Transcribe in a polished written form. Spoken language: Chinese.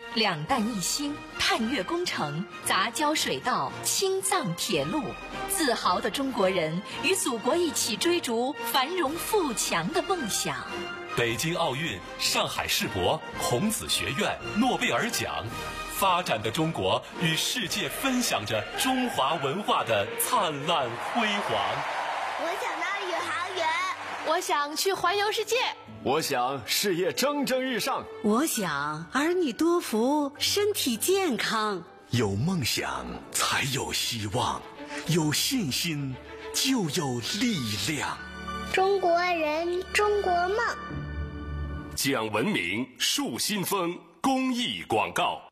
两弹一星、探月工程、杂交水稻、青藏铁路，自豪的中国人与祖国一起追逐繁荣富强的梦想。 北京奥运、上海世博、孔子学院、诺贝尔奖，发展的中国与世界分享着中华文化的灿烂辉煌。 我想当宇航员， 我想去环游世界， 我想事业蒸蒸日上， 我想儿女多福，身体健康。 有梦想才有希望，有信心就有力量。 中国人，中国梦。 讲文明树新风公益广告。